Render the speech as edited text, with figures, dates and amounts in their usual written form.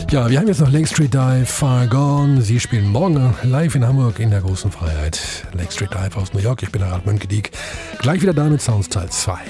Ja, wir haben jetzt noch Lake Street Dive, Far Gone. Sie spielen morgen live in Hamburg in der großen Freiheit. Lake Street Dive aus New York. Ich bin Harald Mönkedieck. Gleich wieder da mit Sounds Teil 2.